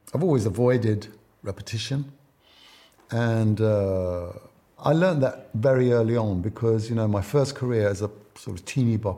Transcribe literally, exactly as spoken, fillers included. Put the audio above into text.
I've always avoided repetition. And uh, I learned that very early on because, you know, my first career as a sort of teeny bopper